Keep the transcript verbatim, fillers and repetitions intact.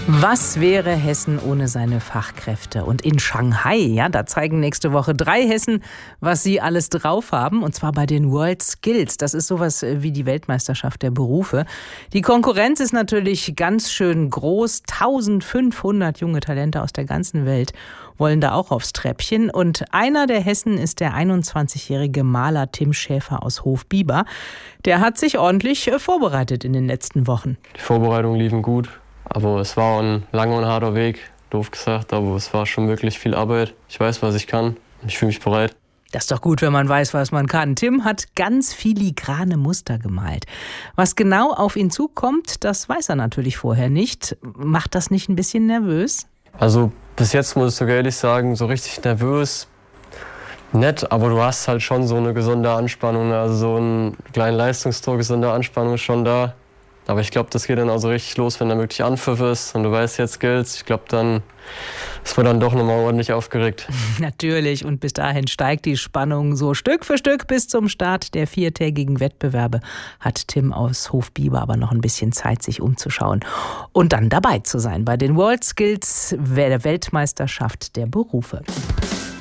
Was wäre Hessen ohne seine Fachkräfte? Und in Shanghai, ja, da zeigen nächste Woche drei Hessen, was sie alles drauf haben. Und zwar bei den World Skills. Das ist sowas wie die Weltmeisterschaft der Berufe. Die Konkurrenz ist natürlich ganz schön groß. eintausendfünfhundert junge Talente aus der ganzen Welt wollen da auch aufs Treppchen. Und einer der Hessen ist der einundzwanzigjährige Maler Tim Schäfer aus Hofbieber. Der hat sich ordentlich vorbereitet in den letzten Wochen. Die Vorbereitungen liefen gut. Aber es war ein langer und harter Weg, doof gesagt, aber es war schon wirklich viel Arbeit. Ich weiß, was ich kann und ich fühle mich bereit. Das ist doch gut, wenn man weiß, was man kann. Tim hat ganz filigrane Muster gemalt. Was genau auf ihn zukommt, das weiß er natürlich vorher nicht. Macht das nicht ein bisschen nervös? Also bis jetzt muss ich sogar ehrlich sagen, so richtig nervös, nett, aber du hast halt schon so eine gesunde Anspannung, also so einen kleinen Leistungsdruck, gesunde Anspannung ist schon da. Aber ich glaube, das geht dann auch so richtig los, wenn da wirklich Anpfiff ist und du weißt, jetzt gilt's. Ich glaube, dann ist man dann doch nochmal ordentlich aufgeregt. Natürlich. Und bis dahin steigt die Spannung so Stück für Stück bis zum Start der viertägigen Wettbewerbe. Hat Tim aus Hofbieber aber noch ein bisschen Zeit, sich umzuschauen und dann dabei zu sein bei den World Skills der Weltmeisterschaft der Berufe.